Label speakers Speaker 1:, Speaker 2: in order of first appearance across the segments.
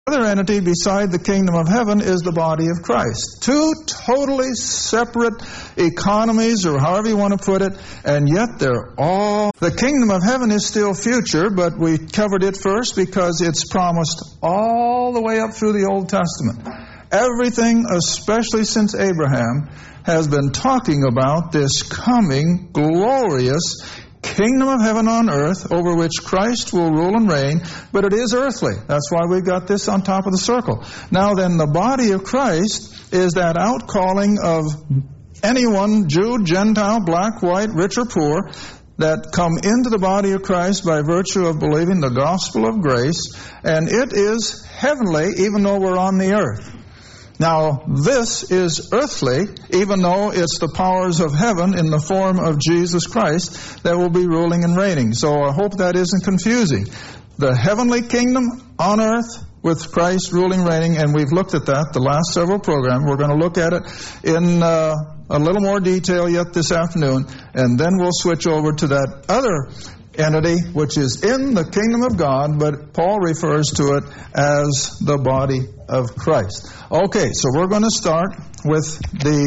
Speaker 1: other entity beside the kingdom of heaven is the body of Christ. Two totally separate economies, or however you want to put it, and yet they're all... The kingdom of heaven is still future, but we covered it first because it's promised all the way up through the Old Testament. Everything, especially since Abraham, has been talking about this coming glorious kingdom of heaven on earth over which Christ will rule and reign, but it is earthly. That's why we've got this on top of the circle. Now then, the body of Christ is that outcalling of anyone, Jew, Gentile, black, white, rich or poor, that come into the body of Christ by virtue of believing the gospel of grace, and it is heavenly even though we're on the earth. Now, this is earthly, even though it's the powers of heaven in the form of Jesus Christ that will be ruling and reigning. So I hope that isn't confusing. The heavenly kingdom on earth with Christ ruling, reigning, and we've looked at that the last several programs. We're going to look at it in a little more detail yet this afternoon, and then we'll switch over to that other entity which is in the kingdom of God, but Paul refers to it as the body of Christ. Okay, so we're going to start with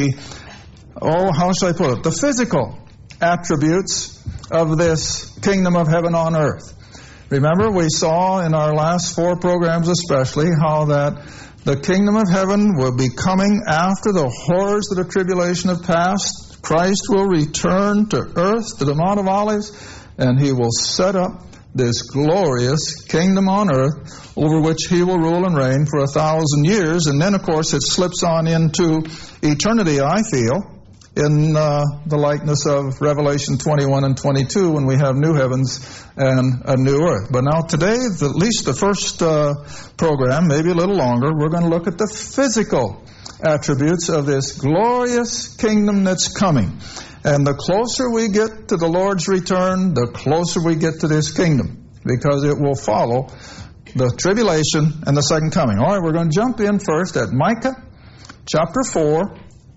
Speaker 1: how shall I put it? The physical attributes of this kingdom of heaven on earth. Remember, we saw in our last 4 programs especially how that the kingdom of heaven will be coming after the horrors of the tribulation have passed. Christ will return to earth, to the Mount of Olives, and He will set up this glorious kingdom on earth over which He will rule and reign for 1,000 years. And then, of course, it slips on into eternity, I feel, in the likeness of Revelation 21 and 22 when we have new heavens and a new earth. But now today, at least the first program, maybe a little longer, we're going to look at the physical attributes of this glorious kingdom that's coming. And the closer we get to the Lord's return, the closer we get to this kingdom, because it will follow the tribulation and the second coming. All right, we're going to jump in first at Micah chapter 4,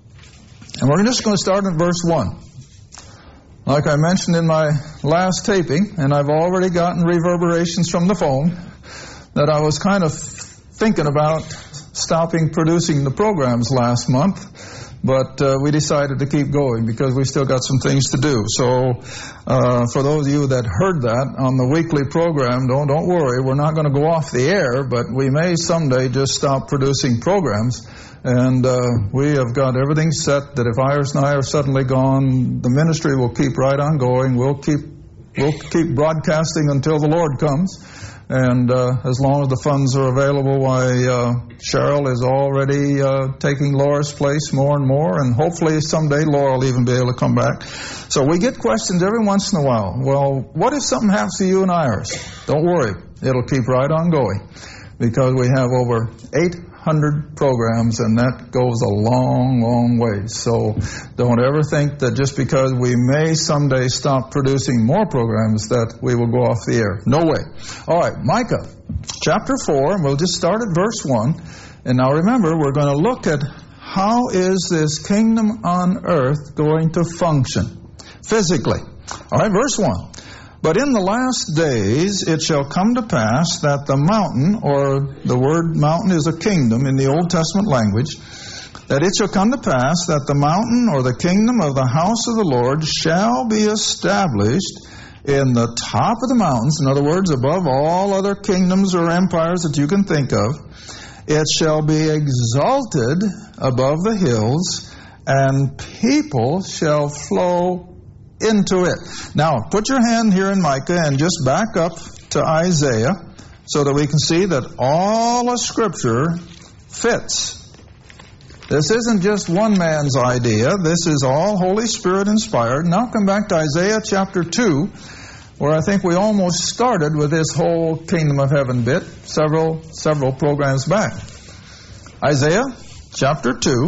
Speaker 1: and we're just going to start at verse 1. Like I mentioned in my last taping, and I've already gotten reverberations from the phone, that I was kind of thinking about stopping producing the programs last month. But we decided to keep going because we still got some things to do. So for those of you that heard that on the weekly program, don't worry. We're not going to go off the air, but we may someday just stop producing programs. And we have got everything set that if Iris and I are suddenly gone, the ministry will keep right on going. We'll keep broadcasting until the Lord comes. And as long as the funds are available, Cheryl is already taking Laura's place more and more, and hopefully someday Laura will even be able to come back. So we get questions every once in a while. Well, what if something happens to you and Iris? Don't worry. It'll keep right on going because we have over 800 programs, and that goes a long, long way. So don't ever think that just because we may someday stop producing more programs that we will go off the air. No way. All right, Micah chapter 4, and we'll just start at verse 1. And now remember, we're going to look at how is this kingdom on earth going to function physically. All right, verse 1. But in the last days it shall come to pass that the mountain, or the word mountain is a kingdom in the Old Testament language, that it shall come to pass that the mountain or the kingdom of the house of the Lord shall be established in the top of the mountains, in other words, above all other kingdoms or empires that you can think of. It shall be exalted above the hills, and people shall flow into it. Now, put your hand here in Micah and just back up to Isaiah so that we can see that all of Scripture fits. This isn't just one man's idea. This is all Holy Spirit inspired. Now come back to Isaiah chapter 2, where I think we almost started with this whole kingdom of heaven bit several programs back. Isaiah chapter 2,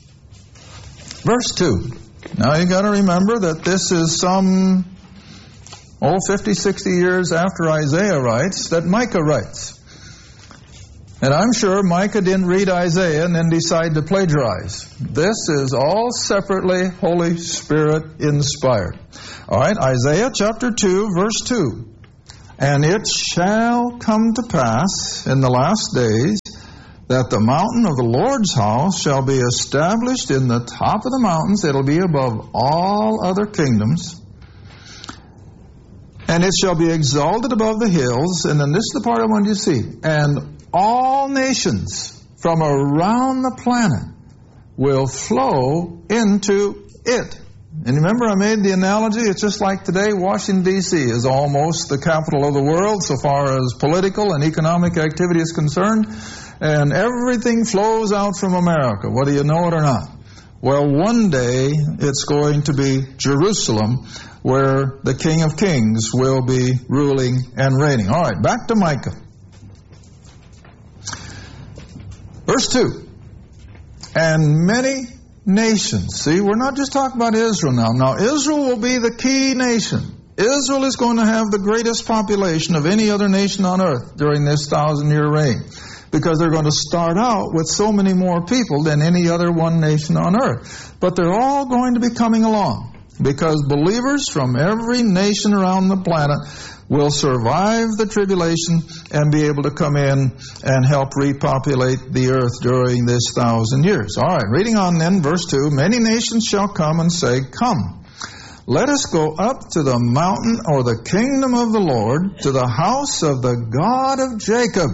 Speaker 1: verse 2. Now you got to remember that this is some 50, 60 years after Isaiah writes that Micah writes. And I'm sure Micah didn't read Isaiah and then decide to plagiarize. This is all separately Holy Spirit inspired. All right, Isaiah chapter 2, verse 2. And it shall come to pass in the last days that the mountain of the Lord's house shall be established in the top of the mountains. It'll be above all other kingdoms. And it shall be exalted above the hills. And then this is the part I wanted you to see. And all nations from around the planet will flow into it. And remember, I made the analogy, it's just like today, Washington, D.C. is almost the capital of the world so far as political and economic activity is concerned. And everything flows out from America, whether you know it or not. Well, one day it's going to be Jerusalem, where the King of Kings will be ruling and reigning. All right, back to Micah. Verse 2. And many nations. See, we're not just talking about Israel now. Now, Israel will be the key nation. Israel is going to have the greatest population of any other nation on earth during this 1,000-year reign, because they're going to start out with so many more people than any other one nation on earth. But they're all going to be coming along, because believers from every nation around the planet will survive the tribulation and be able to come in and help repopulate the earth during this 1,000 years. All right, reading on then, verse 2, many nations shall come and say, come, let us go up to the mountain or the kingdom of the Lord, to the house of the God of Jacob.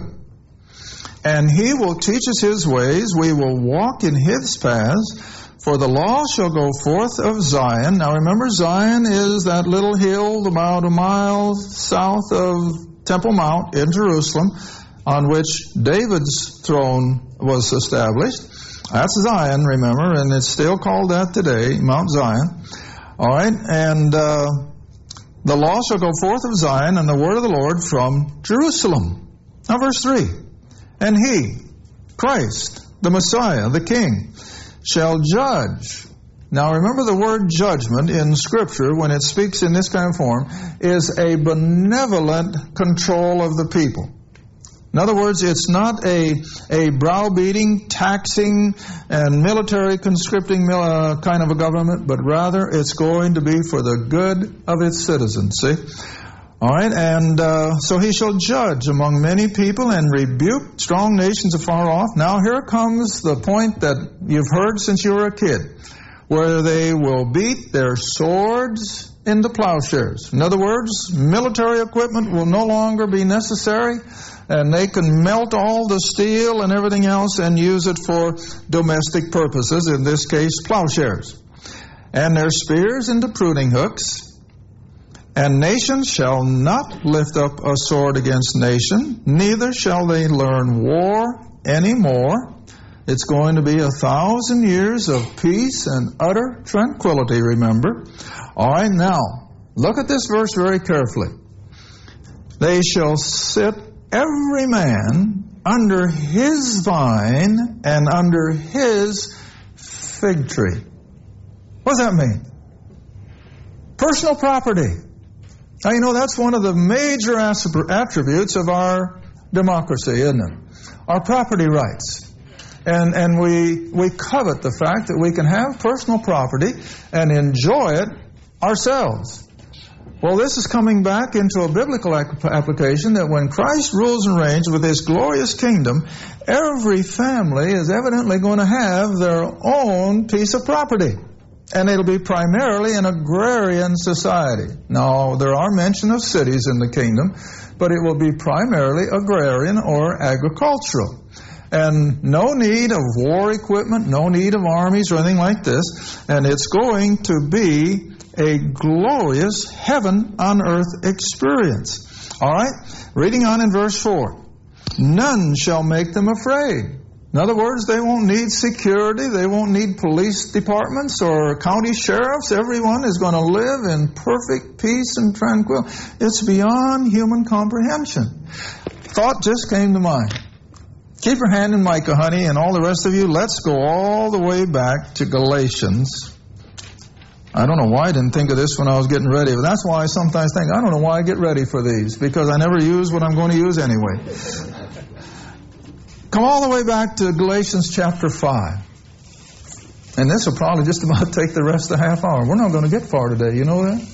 Speaker 1: And he will teach us his ways, we will walk in his paths. For the law shall go forth of Zion. Now remember, Zion is that little hill about a mile south of Temple Mount in Jerusalem, on which David's throne was established. That's Zion, remember, and it's still called that today, Mount Zion. All right, and the law shall go forth of Zion, and the word of the Lord from Jerusalem. Now verse 3. And he, Christ, the Messiah, the King, shall judge. Now remember, the word judgment in Scripture, when it speaks in this kind of form, is a benevolent control of the people. In other words, it's not a browbeating, taxing, and military conscripting kind of a government, but rather it's going to be for the good of its citizens, see? All right, and so he shall judge among many people and rebuke strong nations afar off. Now here comes the point that you've heard since you were a kid, where they will beat their swords into plowshares. In other words, military equipment will no longer be necessary, and they can melt all the steel and everything else and use it for domestic purposes, in this case, plowshares. And their spears into pruning hooks. And nation shall not lift up a sword against nation, neither shall they learn war anymore. It's going to be 1,000 years of peace and utter tranquility, remember. All right, now, look at this verse very carefully. They shall sit every man under his vine and under his fig tree. What does that mean? Personal property. Now, you know, that's one of the major attributes of our democracy, isn't it? Our property rights. And we covet the fact that we can have personal property and enjoy it ourselves. Well, this is coming back into a biblical application that when Christ rules and reigns with his glorious kingdom, every family is evidently going to have their own piece of property. And it'll be primarily an agrarian society. Now, there are mention of cities in the kingdom, but it will be primarily agrarian or agricultural. And no need of war equipment, no need of armies or anything like this. And it's going to be a glorious heaven on earth experience. All right? Reading on in verse 4. None shall make them afraid. In other words, they won't need security, they won't need police departments or county sheriffs. Everyone is going to live in perfect peace and tranquility. It's beyond human comprehension. Thought just came to mind. Keep your hand in Micah, honey, and all the rest of you, let's go all the way back to Galatians. I don't know why I didn't think of this when I was getting ready, but that's why I sometimes think, I don't know why I get ready for these, because I never use what I'm going to use anyway. Come all the way back to Galatians chapter 5. And this will probably just about take the rest of the half hour. We're not going to get far today, you know that?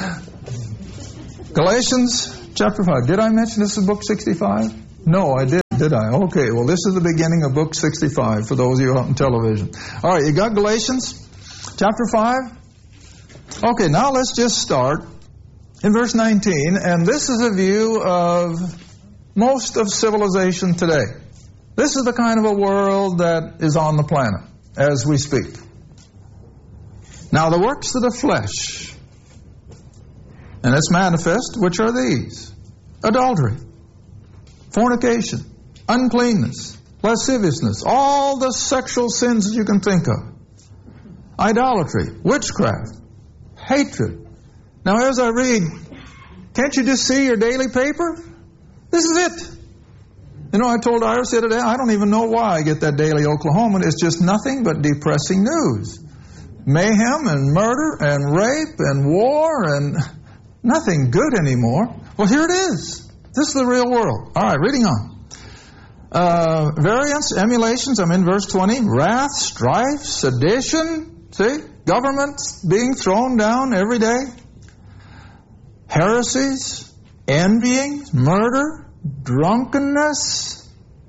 Speaker 1: Galatians chapter 5. Did I mention this is book 65? No, I didn't. Did I? Okay, well, this is the beginning of book 65 for those of you out on television. All right, you got Galatians chapter 5? Okay, now let's just start in verse 19, and this is a view of most of civilization today. This is the kind of a world that is on the planet as we speak. Now, the works of the flesh, and it's manifest, which are these: adultery, fornication, uncleanness, lasciviousness, all the sexual sins that you can think of, idolatry, witchcraft, hatred. Now, as I read, can't you just see your daily paper? This is it. You know, I told Iris the other day, I don't even know why I get that Daily Oklahoman. It's just nothing but depressing news. Mayhem and murder and rape and war and nothing good anymore. Well, here it is. This is the real world. All right, reading on. Variance, emulations, I'm in verse 20. Wrath, strife, sedition. See? Governments being thrown down every day. Heresies, envying, murder, drunkenness,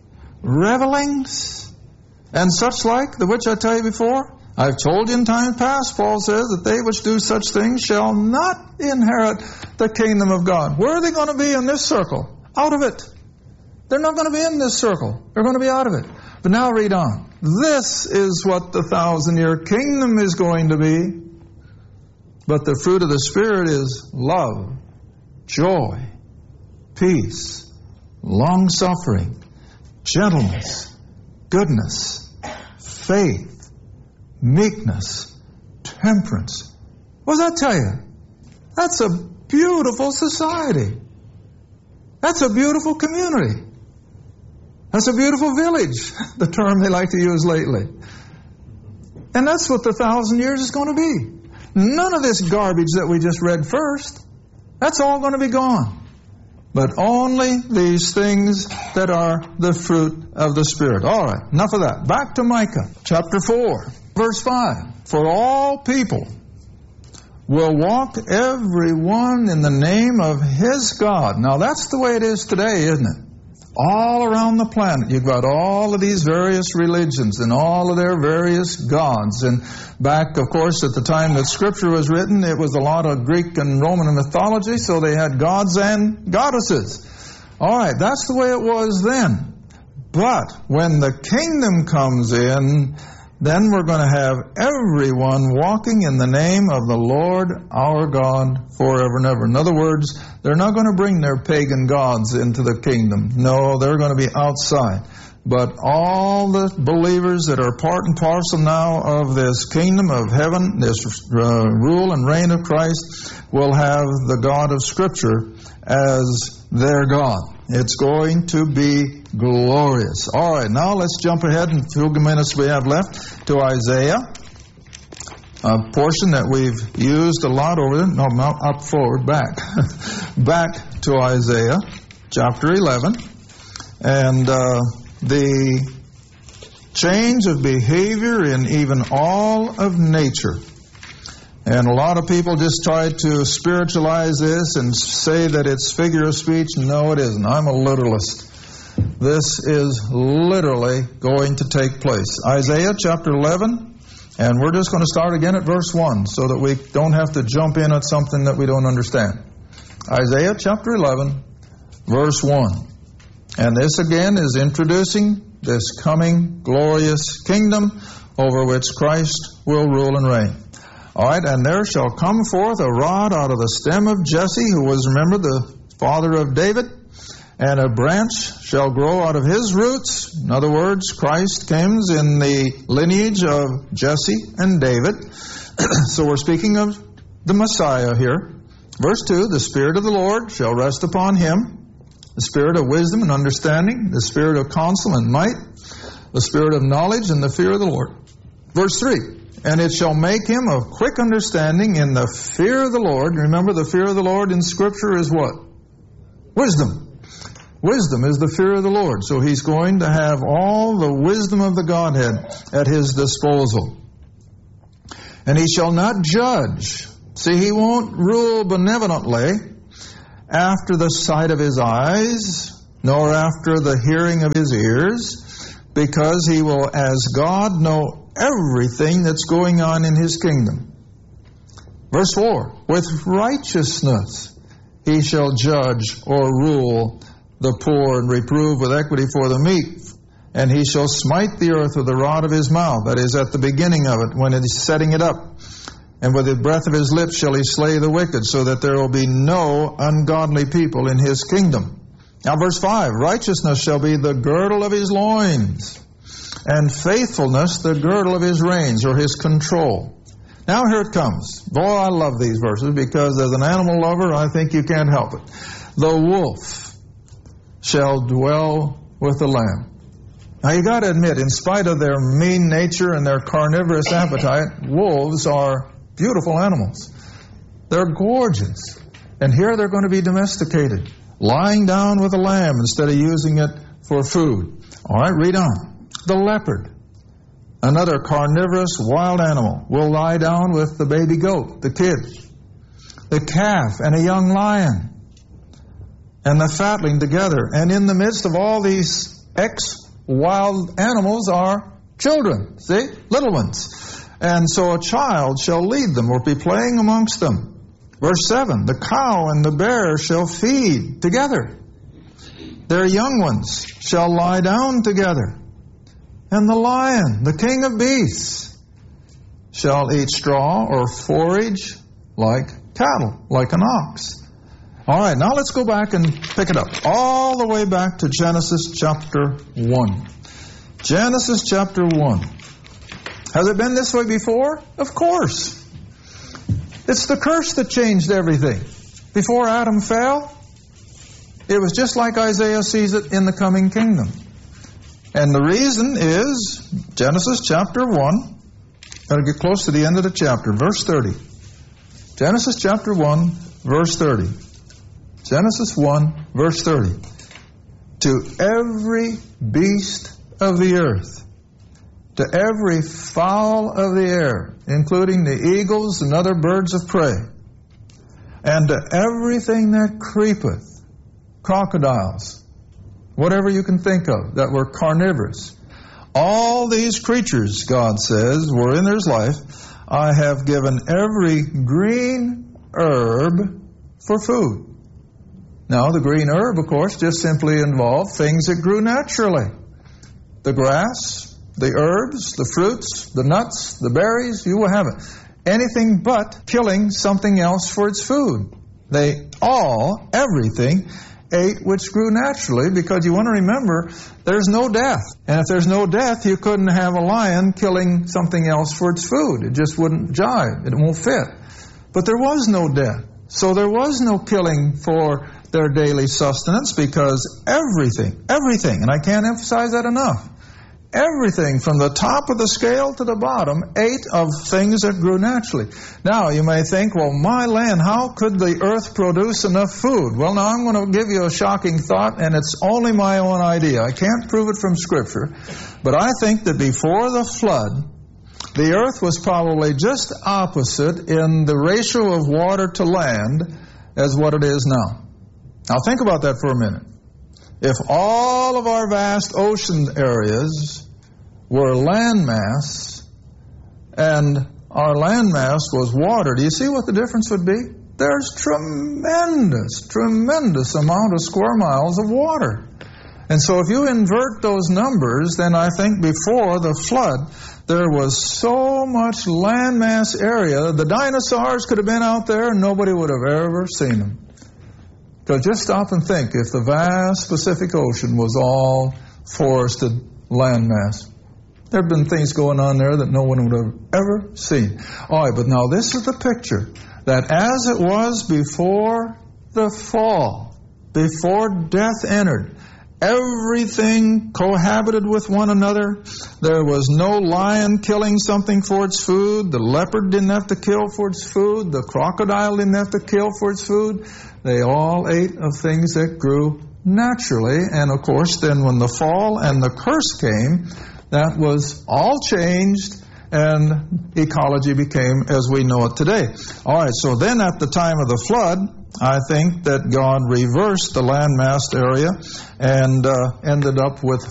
Speaker 1: revelings, and such like, the which I tell you before. I've told you in time past, Paul says, that they which do such things shall not inherit the kingdom of God. Where are they going to be in this circle? Out of it. They're not going to be in this circle. They're going to be out of it. But now read on. This is what the 1,000-year kingdom is going to be. But the fruit of the Spirit is love, joy, peace, long-suffering, gentleness, goodness, faith, meekness, temperance. What does that tell you? That's a beautiful society. That's a beautiful community. That's a beautiful village, the term they like to use lately. And that's what the 1,000 years is going to be. None of this garbage that we just read first. That's all going to be gone. But only these things that are the fruit of the Spirit. All right, enough of that. Back to Micah, chapter 4, verse 5. For all people will walk every one in the name of his God. Now that's the way it is today, isn't it? All around the planet, you've got all of these various religions and all of their various gods. And back, of course, at the time that Scripture was written, it was a lot of Greek and Roman mythology, so they had gods and goddesses. All right, that's the way it was then. But when the kingdom comes in, then we're going to have everyone walking in the name of the Lord our God forever and ever. In other words, they're not going to bring their pagan gods into the kingdom. No, they're going to be outside. But all the believers that are part and parcel now of this kingdom of heaven, this rule and reign of Christ, will have the God of Scripture as their God. It's going to be glorious. All right, now let's jump ahead in the few minutes we have left to Isaiah, a portion that we've used a lot over there. No, not up forward, back. Back to Isaiah, chapter 11. And the change of behavior in even all of nature. And a lot of people just try to spiritualize this and say that it's figure of speech. No, it isn't. I'm a literalist. This is literally going to take place. Isaiah chapter 11, and we're just going to start again at verse 1 so that we don't have to jump in at something that we don't understand. Isaiah chapter 11, verse 1. And this again is introducing this coming glorious kingdom over which Christ will rule and reign. All right, and there shall come forth a rod out of the stem of Jesse, who was, remember, the father of David, and a branch shall grow out of his roots. In other words, Christ comes in the lineage of Jesse and David. So we're speaking of the Messiah here. Verse 2, the Spirit of the Lord shall rest upon him, the Spirit of wisdom and understanding, the Spirit of counsel and might, the Spirit of knowledge and the fear of the Lord. Verse 3, and it shall make him of quick understanding in the fear of the Lord. Remember, the fear of the Lord in Scripture is what? Wisdom. Wisdom is the fear of the Lord. So he's going to have all the wisdom of the Godhead at his disposal. And he shall not judge. See, he won't rule benevolently after the sight of his eyes, nor after the hearing of his ears, because he will, as God, know everything that's going on in his kingdom. Verse 4, with righteousness he shall judge or rule the poor, and reprove with equity for the meek. And he shall smite the earth with the rod of his mouth, that is, at the beginning of it, when it is setting it up. And with the breath of his lips shall he slay the wicked, so that there will be no ungodly people in his kingdom. Now verse 5, righteousness shall be the girdle of his loins, and faithfulness the girdle of his reins, or his control. Now here it comes. Boy, I love these verses, because as an animal lover, I think you can't help it. The wolf shall dwell with the lamb. Now you got to admit, in spite of their mean nature and their carnivorous appetite, wolves are beautiful animals. They're gorgeous. And here they're going to be domesticated, lying down with a lamb instead of using it for food. All right, read on. The leopard, another carnivorous wild animal, will lie down with the baby goat, the kid. The calf and a young lion, and the fatling together. And in the midst of all these wild animals are children, see? Little ones. And so a child shall lead them, or be playing amongst them. Verse 7, the cow and the bear shall feed together. Their young ones shall lie down together. And the lion, the king of beasts, shall eat straw or forage like cattle, like an ox. All right, now let's go back and pick it up. All the way back to Genesis chapter 1. Genesis chapter 1. Has it been this way before? Of course. It's the curse that changed everything. Before Adam fell, it was just like Isaiah sees it in the coming kingdom. And the reason is Genesis chapter 1. Got to get close to the end of the chapter. Verse 30. Genesis chapter 1, verse 30. Genesis 1, verse 30. To every beast of the earth, to every fowl of the air, including the eagles and other birds of prey, and to everything that creepeth, crocodiles, whatever you can think of that were carnivorous. All these creatures, God says, were in their life. I have given every green herb for food. Now, the green herb, of course, just simply involved things that grew naturally. The grass, the herbs, the fruits, the nuts, the berries, you will have it. Anything but killing something else for its food. They all, everything, ate which grew naturally, because you want to remember, there's no death. And if there's no death, you couldn't have a lion killing something else for its food. It just wouldn't jive. It won't fit. But there was no death. So there was no killing for their daily sustenance, because everything, and I can't emphasize that enough, everything from the top of the scale to the bottom ate of things that grew naturally. Now, you may think, well, my land, how could the earth produce enough food? Well, now I'm going to give you a shocking thought, and it's only my own idea. I can't prove it from Scripture, but I think that before the flood, the earth was probably just opposite in the ratio of water to land as what it is now. Now think about that for a minute. If all of our vast ocean areas were landmass, and our landmass was water, do you see what the difference would be? There's tremendous amount of square miles of water. And so if you invert those numbers, then I think before the flood, there was so much landmass area, the dinosaurs could have been out there and nobody would have ever seen them. Because just stop and think, if the vast Pacific Ocean was all forested landmass, there have been things going on there that no one would have ever seen. All right, but now this is the picture, that as it was before the fall, before death entered, everything cohabited with one another. There was no lion killing something for its food. The leopard didn't have to kill for its food. The crocodile didn't have to kill for its food. They all ate of things that grew naturally. And of course, then when the fall and the curse came, that was all changed, and ecology became as we know it today. All right, so then at the time of the flood, I think that God reversed the landmass area and ended up with